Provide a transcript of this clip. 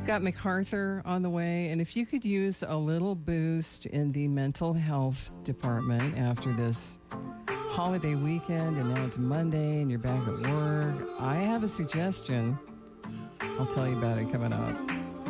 Got MacArthur on the way, and if you could use a little boost in the mental health department after this holiday weekend, and now it's Monday and you're back at work, I have a suggestion. I'll tell you about it coming up.